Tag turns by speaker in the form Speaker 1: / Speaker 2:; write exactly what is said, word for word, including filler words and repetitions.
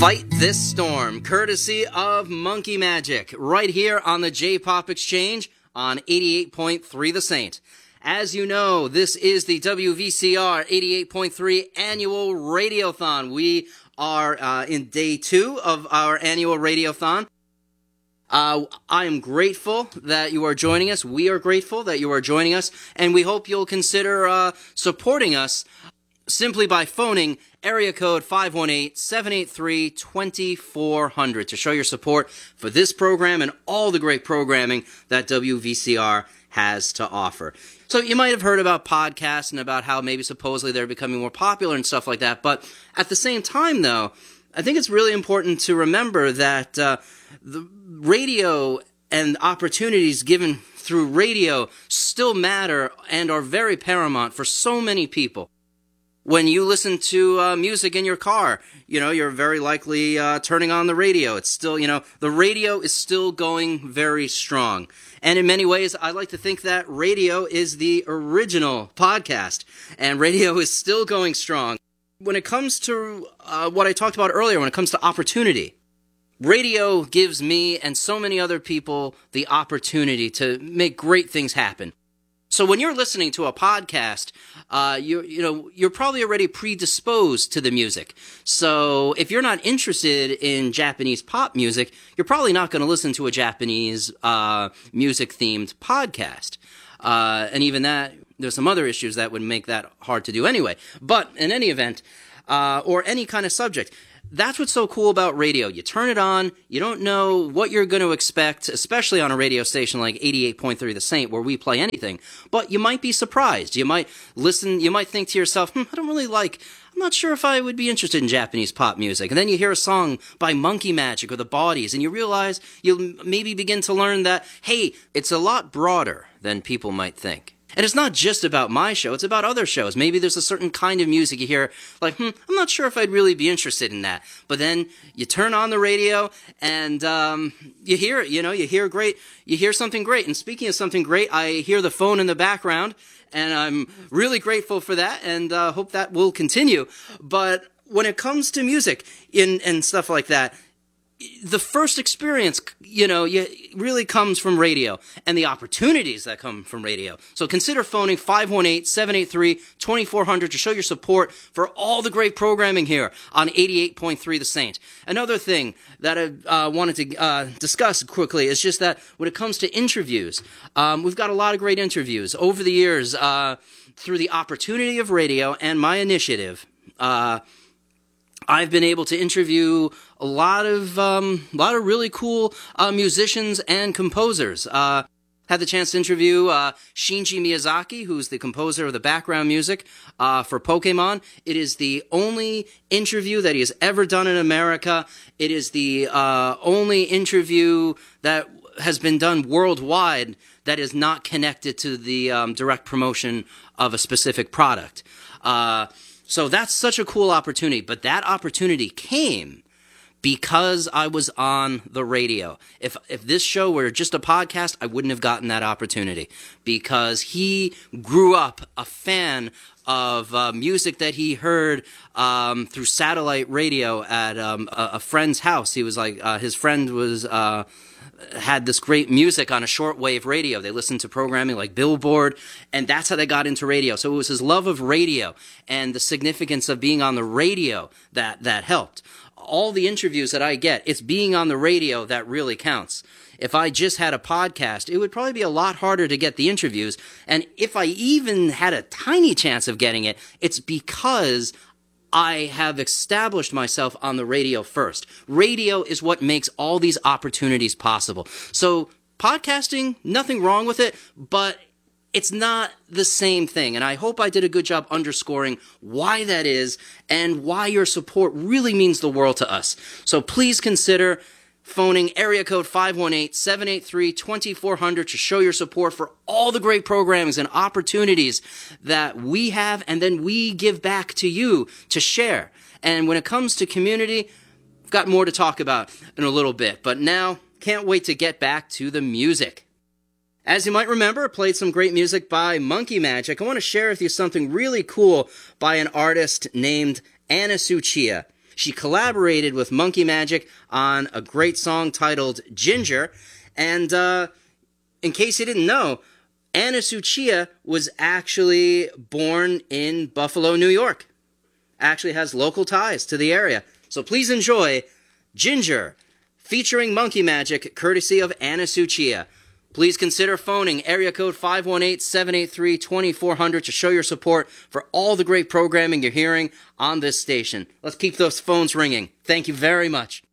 Speaker 1: Fight This Storm, courtesy of Monkey Magic, right here on the J-Pop Exchange on eighty-eight point three The Saint. As you know, this is the W V C R eighty-eight point three Annual Radiothon. We are uh, in day two of our annual Radiothon. Uh, I am grateful that you are joining us. We are grateful that you are joining us, and we hope you'll consider uh, supporting us simply by phoning area code five one eight, seven eight three, two four zero zero to show your support for this program and all the great programming that W V C R has to offer. So you might have heard about podcasts and about how maybe supposedly they're becoming more popular and stuff like that, but at the same time, though, I think it's really important to remember that uh, the radio and opportunities given through radio still matter and are very paramount for so many people. When you listen to uh, music in your car, you know, you're very likely uh, turning on the radio. It's still, you know, the radio is still going very strong. And in many ways, I like to think that radio is the original podcast, and radio is still going strong. When it comes to uh, what I talked about earlier, when it comes to opportunity, radio gives me and so many other people the opportunity to make great things happen. So when you're listening to a podcast, uh, you you know you're probably already predisposed to the music. So if you're not interested in Japanese pop music, you're probably not going to listen to a Japanese uh, music-themed podcast. Uh, and even that, there's some other issues that would make that hard to do anyway. But in any event, uh, or any kind of subject, that's what's so cool about radio. You turn it on, you don't know what you're going to expect, especially on a radio station like eighty-eight point three The Saint, where we play anything, but you might be surprised. You might listen, you might think to yourself, hmm, I don't really like, I'm not sure if I would be interested in Japanese pop music. And then you hear a song by Monkey Magic or the Bodies, and you realize, you'll maybe begin to learn that, hey, it's a lot broader than people might think. And it's not just about my show, it's about other shows. Maybe there's a certain kind of music you hear, like, hmm, I'm not sure if I'd really be interested in that. But then you turn on the radio and um, you hear it, you know, you hear great, you hear something great. And speaking of something great, I hear the phone in the background, and I'm really grateful for that, and uh, hope that will continue. But when it comes to music in, and stuff like that, the first experience, you know, really comes from radio and the opportunities that come from radio. So consider phoning five one eight, seven eight three, two four zero zero to show your support for all the great programming here on eighty-eight point three The Saint. Another thing that I uh, wanted to uh, discuss quickly is just that when it comes to interviews, um, we've got a lot of great interviews over the years uh, through the opportunity of radio and my initiative. Uh, I've been able to interview a lot of um, a lot of really cool uh, musicians and composers. Uh, had the chance to interview uh, Shinji Miyazaki, who's the composer of the background music uh, for Pokemon. It is the only interview that he has ever done in America. It is the uh, only interview that has been done worldwide that is not connected to the um, direct promotion of a specific product. Uh, So that's such a cool opportunity, but that opportunity came because I was on the radio. If if this show were just a podcast, I wouldn't have gotten that opportunity, because he grew up a fan of uh, music that he heard um, through satellite radio at um, a, a friend's house. He was like, uh, his friend was... Uh, had this great music on a shortwave radio. They listened to programming like Billboard, and that's how they got into radio. So it was his love of radio and the significance of being on the radio that, that helped. All the interviews that I get, it's being on the radio that really counts. If I just had a podcast, it would probably be a lot harder to get the interviews. And if I even had a tiny chance of getting it, it's because I have established myself on the radio first. Radio is what makes all these opportunities possible. So podcasting, nothing wrong with it, but it's not the same thing. And I hope I did a good job underscoring why that is and why your support really means the world to us. So please consider phoning area code five one eight, seven eight three, two four zero zero to show your support for all the great programs and opportunities that we have, and then we give back to you to share. And when it comes to community, I've got more to talk about in a little bit, but now can't wait to get back to the music. As you might remember, I played some great music by Monkey Magic. I want to share with you something really cool by an artist named Anna Tsuchiya. She collaborated with Monkey Magic on a great song titled Ginger. And uh, in case you didn't know, Anna Suchia was actually born in Buffalo, New York. Actually has local ties to the area. So please enjoy Ginger, featuring Monkey Magic, courtesy of Anna Suchia. Please consider phoning area code five one eight, seven eight three, two four zero zero to show your support for all the great programming you're hearing on this station. Let's keep those phones ringing. Thank you very much.